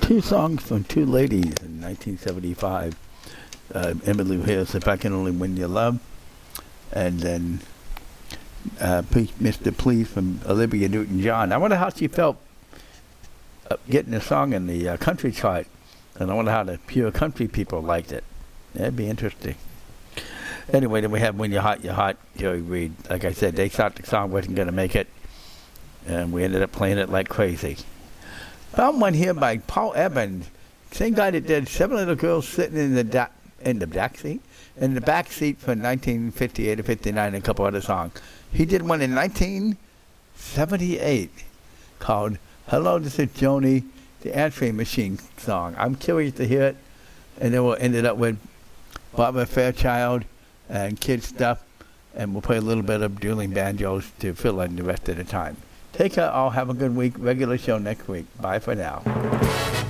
two songs from two ladies in 1975. Emmylou Harris, If I Can Only Win Your Love, and then Mr. Please from Olivia Newton-John. I wonder how she felt getting a song in the country chart, and I wonder how the pure country people liked it. That'd be interesting. Anyway, then we have When You're Hot, Jerry Reed. Like I said, they thought the song wasn't going to make it, and we ended up playing it like crazy. Found one here by Paul Evans, same guy that did Seven Little Girls Sitting in the back seat for 1958 or 59 and a couple other songs. He did one in 1978 called Hello, This is Joni, the Answering Machine song. I'm curious to hear it, and then we'll end it up with Barbara Fairchild and Kid Stuff, and we'll play a little bit of dueling banjos to fill in the rest of the time. Take care all. Have a good week. Regular show next week. Bye for now.